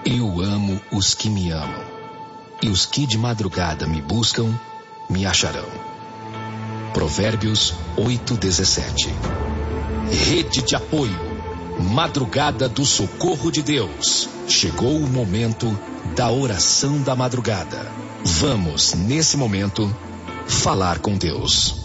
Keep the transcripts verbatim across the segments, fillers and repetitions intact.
Eu amo os que me amam, e os que de madrugada me buscam, me acharão. Provérbios oito, dezessete. Rede de apoio, Madrugada do Socorro de Deus. Chegou o momento da oração da madrugada. Vamos, nesse momento, falar com Deus.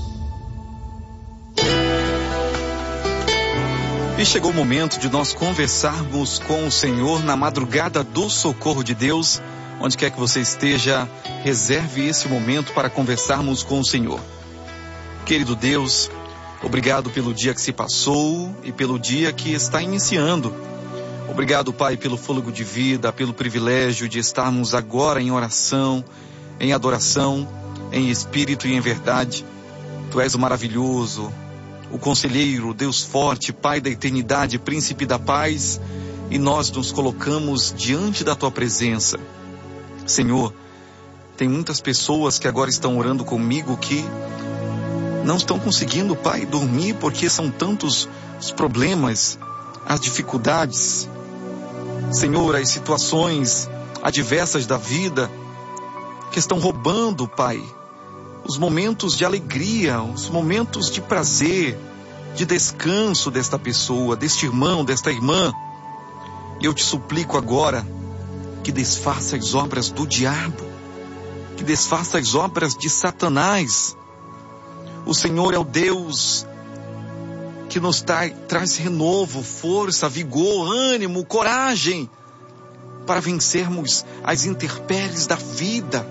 E chegou o momento de nós conversarmos com o Senhor na madrugada do socorro de Deus. Onde quer que você esteja, reserve esse momento para conversarmos com o Senhor. Querido Deus, obrigado pelo dia que se passou e pelo dia que está iniciando. Obrigado, Pai, pelo fôlego de vida, pelo privilégio de estarmos agora em oração, em adoração, em espírito e em verdade. Tu és o maravilhoso, o conselheiro, Deus forte, Pai da eternidade, príncipe da paz, e nós nos colocamos diante da Tua presença. Senhor, tem muitas pessoas que agora estão orando comigo que não estão conseguindo, Pai, dormir porque são tantos os problemas, as dificuldades. Senhor, as situações adversas da vida que estão roubando, Pai, os momentos de alegria, os momentos de prazer, de descanso desta pessoa, deste irmão, desta irmã. E eu te suplico agora que desfaça as obras do diabo, que desfaça as obras de Satanás. O Senhor é o Deus que nos tra- traz renovo, força, vigor, ânimo, coragem para vencermos as intempéries da vida.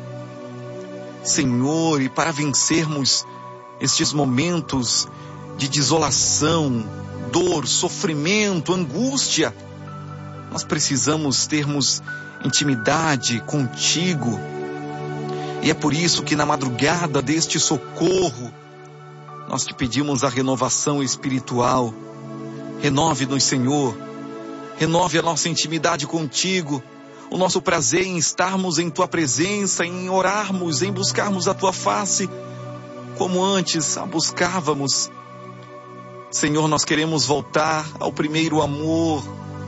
Senhor, e para vencermos estes momentos de desolação, dor, sofrimento, angústia, nós precisamos termos intimidade contigo. E é por isso que na madrugada deste socorro, nós te pedimos a renovação espiritual. Renove-nos, Senhor. Renove a nossa intimidade contigo. O nosso prazer em estarmos em Tua presença, em orarmos, em buscarmos a Tua face, como antes a buscávamos. Senhor, nós queremos voltar ao primeiro amor.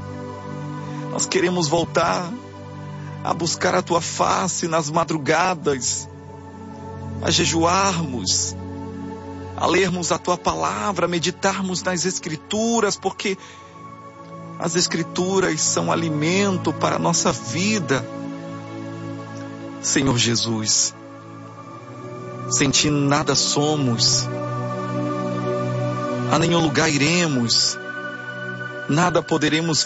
Nós queremos voltar a buscar a Tua face nas madrugadas, a jejuarmos, a lermos a Tua palavra, a meditarmos nas Escrituras, porque as Escrituras são alimento para a nossa vida. Senhor Jesus, sem Ti nada somos, a nenhum lugar iremos, nada poderemos